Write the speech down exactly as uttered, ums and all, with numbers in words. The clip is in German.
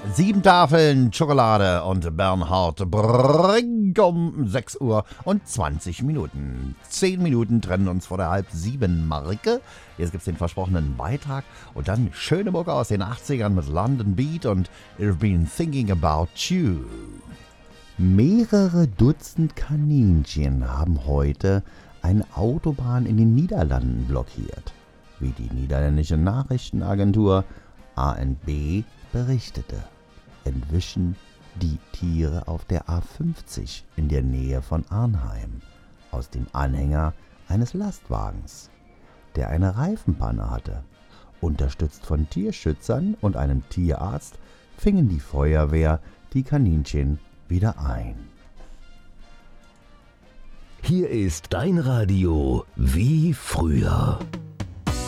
Sieben Tafeln Schokolade und Bernhard Brink um sechs Uhr und zwanzig Minuten. Zehn Minuten trennen uns vor der halb sieben Marke. Jetzt gibt's den versprochenen Beitrag und dann schöne Mucke aus den achtzigern mit London Beat und I've Been Thinking About You. Mehrere Dutzend Kaninchen haben heute eine Autobahn in den Niederlanden blockiert, wie die niederländische Nachrichtenagentur A N B berichtete. Entwischen die Tiere auf der A fünfzig in der Nähe von Arnheim aus dem Anhänger eines Lastwagens, der eine Reifenpanne hatte. Unterstützt von Tierschützern und einem Tierarzt fingen die Feuerwehr die Kaninchen wieder ein. Hier ist dein Radio wie früher.